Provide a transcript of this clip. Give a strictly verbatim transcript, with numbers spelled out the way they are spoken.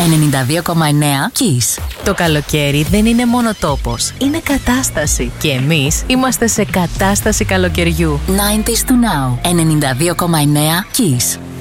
ενενήντα δύο κόμμα εννέα Kiss. Το καλοκαίρι δεν είναι μόνο τόπος, είναι κατάσταση. Και εμείς είμαστε σε κατάσταση καλοκαιριού. ενενήντα to Now, ενενήντα δύο κόμμα εννέα Kiss.